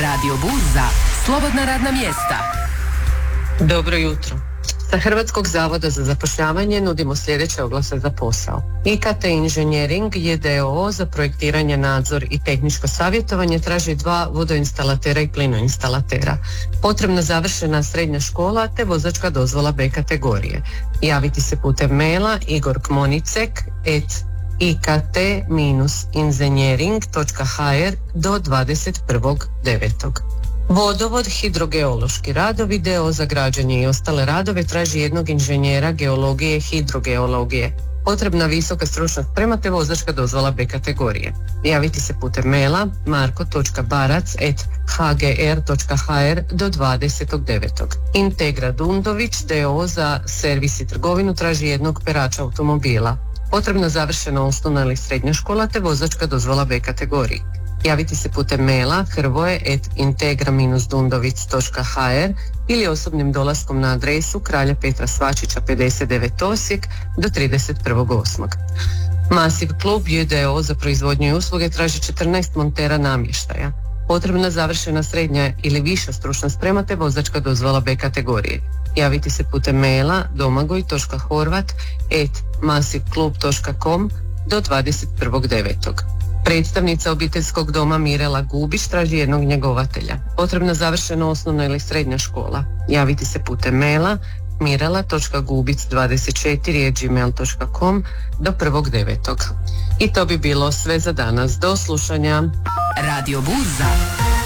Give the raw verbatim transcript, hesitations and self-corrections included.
Radio Burza, slobodna radna mjesta. Dobro jutro. Sa Hrvatskog zavoda za zapošljavanje nudimo sljedeće oglase za posao. I K T Inženjering je d o o za projektiranje, nadzor i tehničko savjetovanje, traži dva vodoinstalatera i plinoinstalatera. Potrebna završena srednja škola te vozačka dozvola B kategorije. Javiti se putem maila igor kmonicek at i k t inženjering točka h r do dvadeset prvog devetog Vodovod hidrogeološki radovi d o o za građenje i ostale radove traži jednog inženjera geologije i hidrogeologije. Potrebna visoka stručna sprema te vozačka dozvola B kategorije. Javiti se putem maila marko točka barac at h g r točka h r do dvadesetog devetog Integra Dundović d o o za servis i trgovinu traži jednog perača automobila. Potrebna završena osnovna ili srednja škola te vozačka dozvola B kategoriji. Javiti se putem maila hrvoje at integra dundovic točka h r ili osobnim dolaskom na adresu Kralja Petra Svačića pedeset devet Osijek do trideset prvog osmog Masiv klub j d o o za proizvodnju i usluge traži četrnaest montera namještaja. Potrebna završena srednja ili viša stručna sprema te vozačka dozvola B kategorije. Javiti se putem maila domagoj točka horvat at masiv klub točka com do dvadeset prvog devetog Predstavnica obiteljskog doma Mirela Gubić traži jednog njegovatelja. Potrebna završena osnovna ili srednja škola. Javiti se putem maila mirela točka gubic dvadeset četiri at gmail točka com do prvog devetog I to bi bilo sve za danas. Do slušanja. Radio Burza.